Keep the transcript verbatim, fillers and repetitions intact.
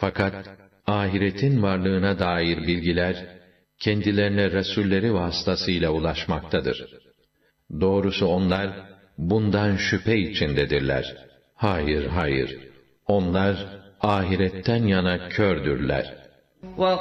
Fakat ahiretin varlığına dair bilgiler kendilerine resulleri vasıtasıyla ulaşmaktadır. Doğrusu onlar bundan şüphe içindedirler. Hayır, hayır. Onlar ahiretten yana kördürler.